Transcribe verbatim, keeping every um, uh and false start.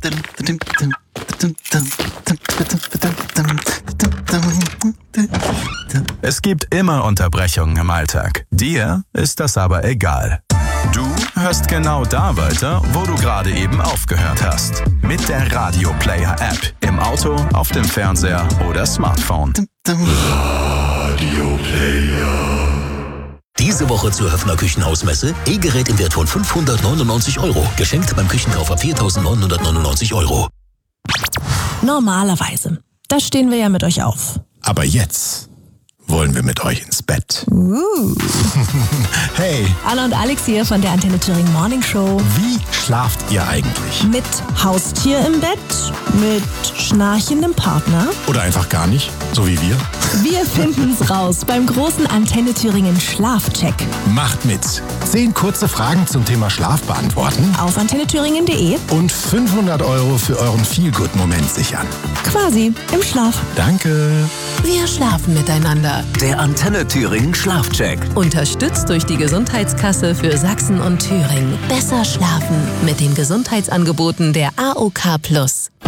Es gibt immer Unterbrechungen im Alltag. Dir ist das aber egal. Du hörst genau da weiter, wo du gerade eben aufgehört hast. Mit der Radio Player App. Im Auto, auf dem Fernseher oder Smartphone. Radio Player. Diese Woche zur Höffner Küchenhausmesse E-Gerät im Wert von fünfhundertneunundneunzig Euro. Geschenkt beim Küchenkauf ab viertausendneunhundertneunundneunzig Euro. Normalerweise. Da stehen wir ja mit euch auf. Aber jetzt wollen wir mit euch ins Bett. Uh. Hey. Anna und Alex hier von der Antenne Thüringen Morning Show. Wie schlaft ihr eigentlich? Mit Haustier im Bett? Mit schnarchendem Partner? Oder einfach gar nicht, so wie wir? Wir finden's raus beim großen Antenne Thüringen Schlafcheck. Macht mit. Zehn kurze Fragen zum Thema Schlaf beantworten. Auf antenne thüringen punkt de. Und fünfhundert Euro für euren Feel-Good-Moment sichern. Quasi im Schlaf. Danke. Wir schlafen miteinander. Der Antenne Thüringen Schlafcheck. Unterstützt durch die Gesundheitskasse für Sachsen und Thüringen. Besser schlafen mit den Gesundheitsangeboten der A O K Plus.